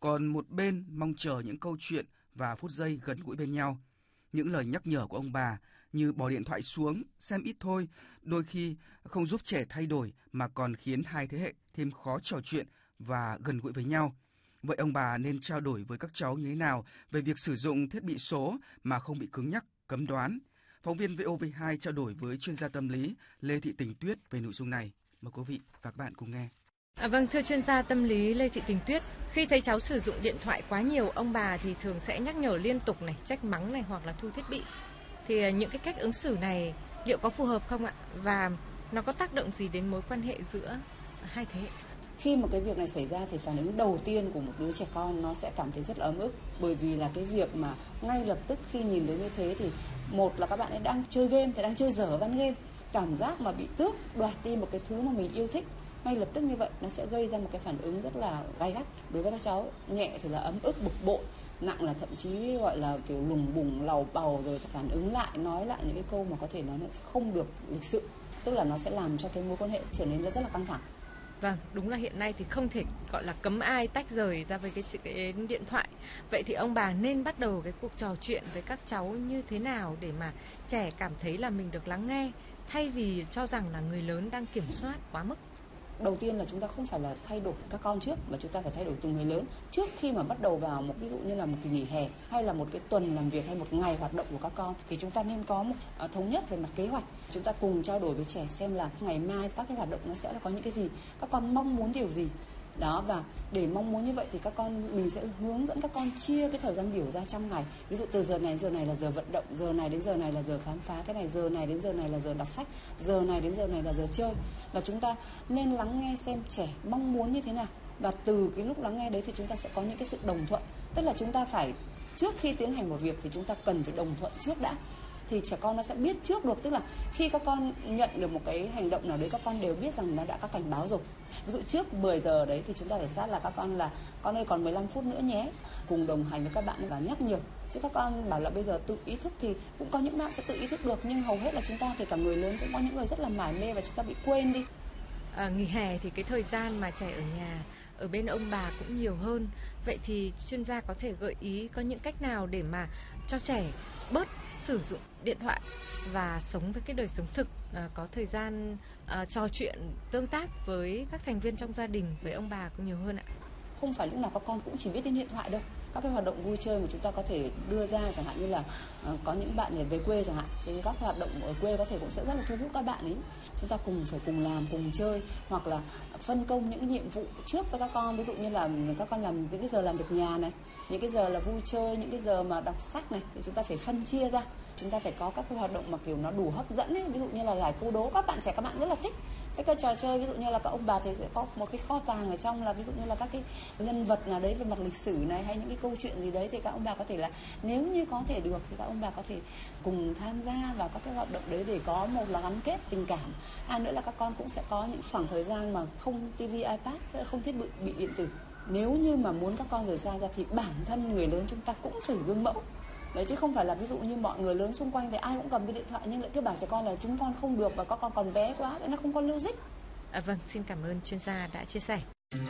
còn một bên mong chờ những câu chuyện và phút giây gần gũi bên nhau. Những lời nhắc nhở của ông bà như bỏ điện thoại xuống, xem ít thôi, đôi khi không giúp trẻ thay đổi mà còn khiến hai thế hệ thêm khó trò chuyện và gần gũi với nhau. Vậy ông bà nên trao đổi với các cháu như thế nào về việc sử dụng thiết bị số mà không bị cứng nhắc, cấm đoán? Phóng viên VOV2 trao đổi với chuyên gia tâm lý Lê Thị Tình Tuyết về nội dung này. Mời quý vị và các bạn cùng nghe. Vâng, thưa chuyên gia tâm lý Lê Thị Tình Tuyết, khi thấy cháu sử dụng điện thoại quá nhiều, ông bà thì thường sẽ nhắc nhở liên tục này, trách mắng này hoặc là thu thiết bị. Thì những cái cách ứng xử này liệu có phù hợp không ạ? Và nó có tác động gì đến mối quan hệ giữa hai thế hệ? Khi mà cái việc này xảy ra thì phản ứng đầu tiên của một đứa trẻ con nó sẽ cảm thấy rất là ấm ức, bởi vì là cái việc mà ngay lập tức khi nhìn thấy như thế thì một là các bạn ấy đang chơi game thì đang chơi dở văn game, cảm giác mà bị tước đoạt đi một cái thứ mà mình yêu thích ngay lập tức như vậy nó sẽ gây ra một cái phản ứng rất là gay gắt đối với các cháu. Nhẹ thì là ấm ức bực bội, nặng là thậm chí gọi là kiểu lùng bùng làu bàu, rồi phản ứng lại, nói lại những cái câu mà có thể nói nó sẽ không được lịch sự, tức là nó sẽ làm cho cái mối quan hệ trở nên rất là căng thẳng. Vâng, đúng là hiện nay thì không thể gọi là cấm ai tách rời ra với cái điện thoại. Vậy thì ông bà nên bắt đầu cái cuộc trò chuyện với các cháu như thế nào để mà trẻ cảm thấy là mình được lắng nghe, thay vì cho rằng là người lớn đang kiểm soát quá mức? Đầu tiên là chúng ta không phải là thay đổi các con trước, mà chúng ta phải thay đổi từ người lớn. Trước khi mà bắt đầu vào một ví dụ như là một kỳ nghỉ hè hay là một cái tuần làm việc hay một ngày hoạt động của các con thì chúng ta nên có một thống nhất về mặt kế hoạch. Chúng ta cùng trao đổi với trẻ xem là ngày mai các cái hoạt động nó sẽ là có những cái gì, các con mong muốn điều gì. Đó, và để mong muốn như vậy thì mình sẽ hướng dẫn các con chia cái thời gian biểu ra trong ngày. Ví dụ từ giờ này là giờ vận động, giờ này đến giờ này là giờ khám phá cái này, giờ này đến giờ này là giờ đọc sách, giờ này đến giờ này là giờ chơi. Và chúng ta nên lắng nghe xem trẻ mong muốn như thế nào. Và từ cái lúc lắng nghe đấy thì chúng ta sẽ có những cái sự đồng thuận. Tức là chúng ta phải, trước khi tiến hành một việc thì chúng ta cần phải đồng thuận trước đã. Thì trẻ con nó sẽ biết trước được, tức là khi các con nhận được một cái hành động nào đấy các con đều biết rằng nó đã có cảnh báo rồi. Ví dụ trước 10 giờ đấy thì chúng ta phải sát là các con là con ơi còn 15 phút nữa nhé, cùng đồng hành với các bạn và nhắc nhiều. Chứ các con bảo là bây giờ tự ý thức thì cũng có những bạn sẽ tự ý thức được, nhưng hầu hết là chúng ta, kể cả người lớn cũng có những người rất là mải mê và chúng ta bị quên đi. Nghỉ hè thì cái thời gian mà trẻ ở nhà, ở bên ông bà cũng nhiều hơn. Vậy thì chuyên gia có thể gợi ý có những cách nào để mà cho trẻ bớt sử dụng điện thoại và sống với cái đời sống thực, có thời gian trò chuyện, tương tác với các thành viên trong gia đình, với ông bà cũng nhiều hơn ạ? Không phải lúc nào các con cũng chỉ biết đến điện thoại đâu. Các cái hoạt động vui chơi mà chúng ta có thể đưa ra, chẳng hạn như là có những bạn về quê chẳng hạn, thì các hoạt động ở quê có thể cũng sẽ rất là thu hút các bạn ấy. Chúng ta phải cùng làm, cùng chơi, hoặc là phân công những cái nhiệm vụ trước với các con. Ví dụ như là các con làm những cái giờ làm việc nhà này, những cái giờ là vui chơi, những cái giờ mà đọc sách này, thì chúng ta phải phân chia ra. Chúng ta phải có các cái hoạt động mà kiểu nó đủ hấp dẫn ấy, ví dụ như là giải câu đố, các bạn trẻ các bạn rất là thích. Cái trò chơi ví dụ như là các ông bà thì sẽ có một cái kho tàng ở trong, là ví dụ như là các cái nhân vật nào đấy về mặt lịch sử này, hay những cái câu chuyện gì đấy, thì các ông bà có thể là nếu như có thể được thì các ông bà có thể cùng tham gia vào các cái hoạt động đấy để có một là gắn kết tình cảm, hai nữa là các con cũng sẽ có những khoảng thời gian mà không tivi, iPad, không thiết bị điện tử. Nếu như mà muốn các con rời xa ra thì bản thân người lớn chúng ta cũng phải gương mẫu. Đấy, chứ không phải là ví dụ như mọi người lớn xung quanh thì ai cũng cầm cái điện thoại nhưng lại cứ bảo cho con là chúng con không được và các con còn bé quá, nó không có logic. Vâng, xin cảm ơn chuyên gia đã chia sẻ.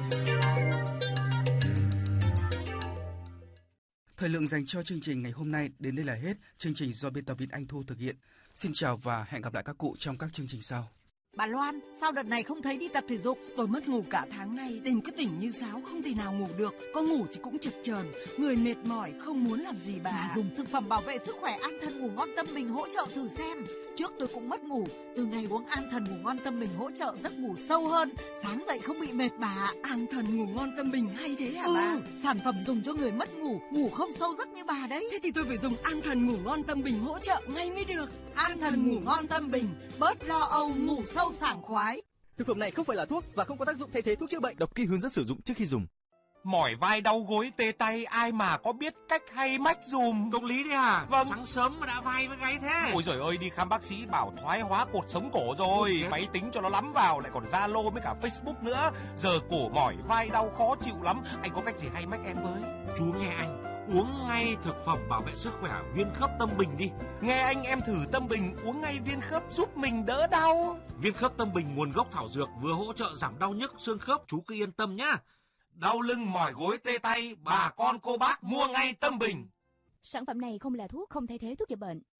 Thời lượng dành cho chương trình ngày hôm nay đến đây là hết. Chương trình do biên tập viên Anh Thu thực hiện. Xin chào và hẹn gặp lại các cụ trong các chương trình sau. Bà Loan, sao đợt này không thấy đi tập thể dục? Tôi mất ngủ cả tháng nay, đêm cứ tỉnh như sáo, không thể nào ngủ được. Có ngủ thì cũng chập chờn, người mệt mỏi, không muốn làm gì bà. Dùng thực phẩm bảo vệ sức khỏe An Thần Ngủ Ngon Tâm Bình hỗ trợ thử xem. Trước tôi cũng mất ngủ, từ ngày uống An Thần Ngủ Ngon Tâm Bình hỗ trợ giấc ngủ sâu hơn, sáng dậy không bị mệt bà. An Thần Ngủ Ngon Tâm Bình hay thế hả bà? Sản phẩm dùng cho người mất ngủ, ngủ không sâu giấc như bà đấy. Thế thì tôi phải dùng An Thần Ngủ Ngon Tâm Bình hỗ trợ ngay mới được. An Thần Ngủ Ngon Tâm Bình, bớt lo âu, ngủ sâu sảng khoái. Thực phẩm này không phải là thuốc và không có tác dụng thay thế thuốc chữa bệnh. Đọc kỹ hướng dẫn sử dụng trước khi dùng. Mỏi vai đau gối tê tay, ai mà có biết cách hay mách dùm. Công lý đấy à? Vâng. Sáng sớm mà đã vai với gáy thế. Ôi giời ơi, đi khám bác sĩ bảo thoái hóa cột sống cổ rồi. Máy tính cho nó lắm vào, lại còn Zalo với cả Facebook nữa. Giờ cổ mỏi vai đau khó chịu lắm. Anh có cách gì hay mách em với? Chú nghe anh, uống ngay thực phẩm bảo vệ sức khỏe Viên Khớp Tâm Bình đi. Nghe anh, em thử Tâm Bình, uống ngay viên khớp giúp mình đỡ đau. Viên Khớp Tâm Bình nguồn gốc thảo dược, vừa hỗ trợ giảm đau nhức xương khớp, chú cứ yên tâm nhá. Đau lưng mỏi gối tê tay, bà con cô bác mua ngay Tâm Bình. Sản phẩm này không là thuốc, không thay thế thuốc chữa bệnh.